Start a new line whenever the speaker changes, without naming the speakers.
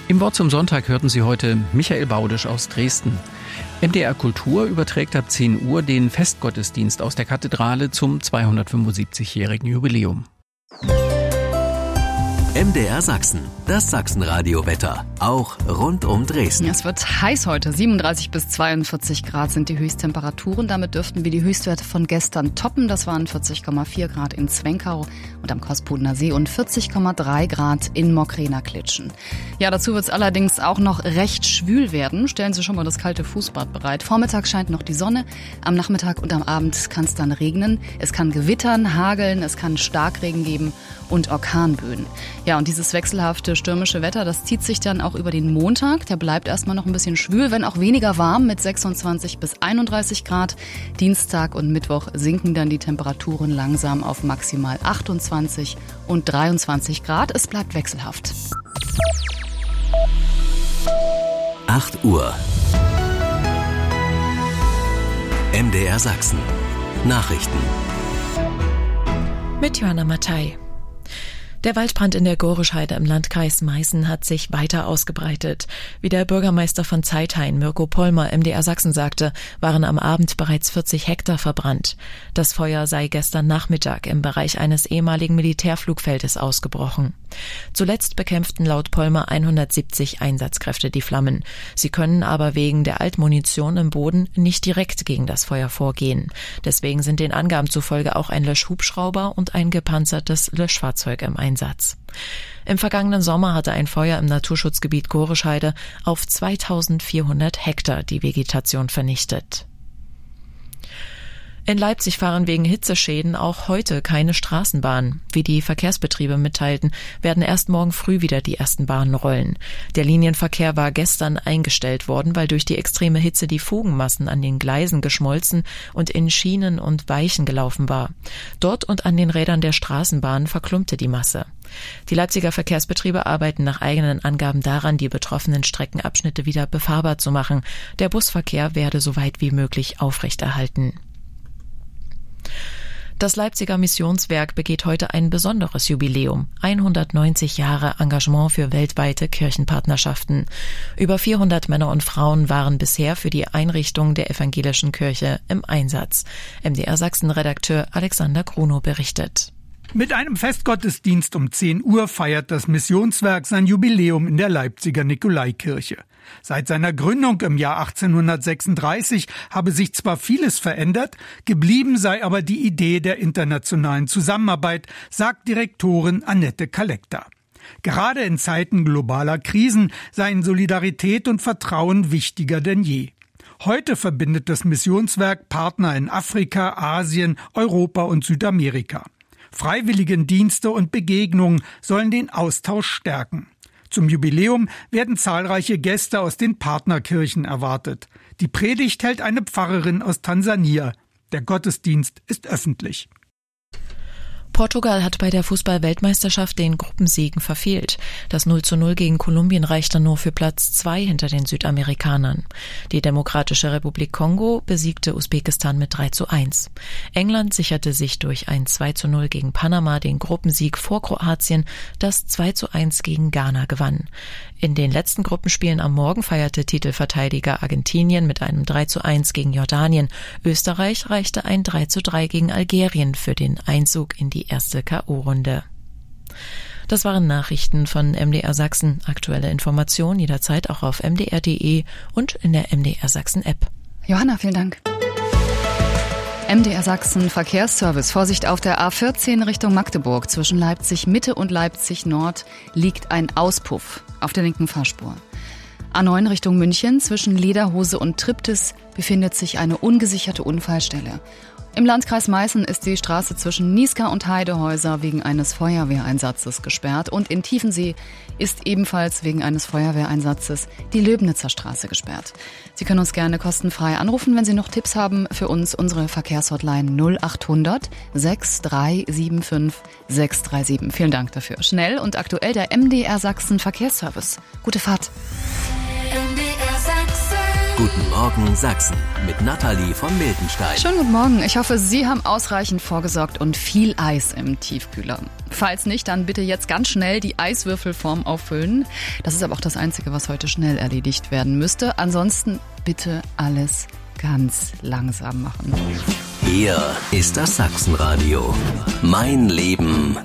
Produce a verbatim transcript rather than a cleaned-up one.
Im Wort zum Sonntag hörten Sie heute Michael Baudisch aus Dresden. M D R Kultur überträgt ab zehn Uhr den Festgottesdienst aus der Kathedrale zum zweihundertfünfundsiebzigjährigen Jubiläum.
M D R Sachsen, das Sachsenradio-Wetter, auch rund um Dresden.
Es wird heiß heute, siebenunddreißig bis zweiundvierzig Grad sind die Höchsttemperaturen. Damit dürften wir die Höchstwerte von gestern toppen. Das waren vierzig Komma vier Grad in Zwenkau und am Kospodener See und vierzig Komma drei Grad in Mokräner-Klitschen. Ja, dazu wird es allerdings auch noch recht schwül werden. Stellen Sie schon mal das kalte Fußbad bereit. Vormittag scheint noch die Sonne, am Nachmittag und am Abend kann es dann regnen. Es kann gewittern, hageln, es kann Starkregen geben und Orkanböen. Ja, und dieses wechselhafte stürmische Wetter, das zieht sich dann auch über den Montag. Der bleibt erstmal noch ein bisschen schwül, wenn auch weniger warm mit sechsundzwanzig bis einunddreißig Grad. Dienstag und Mittwoch sinken dann die Temperaturen langsam auf maximal achtundzwanzig und dreiundzwanzig Grad. Es bleibt wechselhaft.
acht Uhr. M D R Sachsen. Nachrichten.
Mit Johanna Mattei. Der Waldbrand in der Gorischheide im Landkreis Meißen hat sich weiter ausgebreitet. Wie der Bürgermeister von Zeithain, Mirko Pollmer, M D R Sachsen sagte, waren am Abend bereits vierzig Hektar verbrannt. Das Feuer sei gestern Nachmittag im Bereich eines ehemaligen Militärflugfeldes ausgebrochen. Zuletzt bekämpften laut Pollmer hundertsiebzig Einsatzkräfte die Flammen. Sie können aber wegen der Altmunition im Boden nicht direkt gegen das Feuer vorgehen. Deswegen sind den Angaben zufolge auch ein Löschhubschrauber und ein gepanzertes Löschfahrzeug im Einsatz. Im vergangenen Sommer hatte ein Feuer im Naturschutzgebiet Gorischheide auf zweitausendvierhundert Hektar die Vegetation vernichtet. In Leipzig fahren wegen Hitzeschäden auch heute keine Straßenbahnen. Wie die Verkehrsbetriebe mitteilten, werden erst morgen früh wieder die ersten Bahnen rollen. Der Linienverkehr war gestern eingestellt worden, weil durch die extreme Hitze die Fugenmassen an den Gleisen geschmolzen und in Schienen und Weichen gelaufen war. Dort und an den Rädern der Straßenbahnen verklumpte die Masse. Die Leipziger Verkehrsbetriebe arbeiten nach eigenen Angaben daran, die betroffenen Streckenabschnitte wieder befahrbar zu machen. Der Busverkehr werde so weit wie möglich aufrechterhalten. Das Leipziger Missionswerk begeht heute ein besonderes Jubiläum. hundertneunzig Jahre Engagement für weltweite Kirchenpartnerschaften. Über vierhundert Männer und Frauen waren bisher für die Einrichtung der evangelischen Kirche im Einsatz. M D R Sachsen-Redakteur Alexander Grunow berichtet.
Mit einem Festgottesdienst um zehn Uhr feiert das Missionswerk sein Jubiläum in der Leipziger Nikolaikirche. Seit seiner Gründung im Jahr achtzehnhundertsechsunddreißig habe sich zwar vieles verändert, geblieben sei aber die Idee der internationalen Zusammenarbeit, sagt Direktorin Annette Kalekta. Gerade in Zeiten globaler Krisen seien Solidarität und Vertrauen wichtiger denn je. Heute verbindet das Missionswerk Partner in Afrika, Asien, Europa und Südamerika. Freiwilligendienste und Begegnungen sollen den Austausch stärken. Zum Jubiläum werden zahlreiche Gäste aus den Partnerkirchen erwartet. Die Predigt hält eine Pfarrerin aus Tansania. Der Gottesdienst ist öffentlich.
Portugal hat bei der Fußball-Weltmeisterschaft den Gruppensiegen verfehlt. Das null zu null gegen Kolumbien reichte nur für Platz zwei hinter den Südamerikanern. Die Demokratische Republik Kongo besiegte Usbekistan mit drei zu eins. England sicherte sich durch ein zwei zu null gegen Panama den Gruppensieg vor Kroatien, das zwei zu eins gegen Ghana gewann. In den letzten Gruppenspielen am Morgen feierte Titelverteidiger Argentinien mit einem drei zu eins gegen Jordanien. Österreich reichte ein drei zu drei gegen Algerien für den Einzug in die erste K O-Runde. Das waren Nachrichten von M D R Sachsen. Aktuelle Informationen jederzeit auch auf m d r punkt d e und in der M D R Sachsen App.
Johanna, vielen Dank. M D R Sachsen Verkehrsservice. Vorsicht auf der A vierzehn Richtung Magdeburg. Zwischen Leipzig Mitte und Leipzig Nord liegt ein Auspuff auf der linken Fahrspur. A neun Richtung München. Zwischen Lederhose und Triptis befindet sich eine ungesicherte Unfallstelle. Im Landkreis Meißen ist die Straße zwischen Nieská und Heidehäuser wegen eines Feuerwehreinsatzes gesperrt. Und in Tiefensee ist ebenfalls wegen eines Feuerwehreinsatzes die Löbnitzer Straße gesperrt. Sie können uns gerne kostenfrei anrufen, wenn Sie noch Tipps haben für uns. Unsere Verkehrshotline null achthundert sechs drei sieben fünf sechs drei sieben. Vielen Dank dafür. Schnell und aktuell der M D R Sachsen Verkehrsservice. Gute Fahrt.
M D R Sachsen. Guten Morgen. Morgen Sachsen mit Nathalie von Miltenstein.
Schönen guten Morgen. Ich hoffe, Sie haben ausreichend vorgesorgt und viel Eis im Tiefkühler. Falls nicht, dann bitte jetzt ganz schnell die Eiswürfelform auffüllen. Das ist aber auch das Einzige, was heute schnell erledigt werden müsste. Ansonsten bitte alles ganz langsam machen.
Hier ist das Sachsenradio. Mein Leben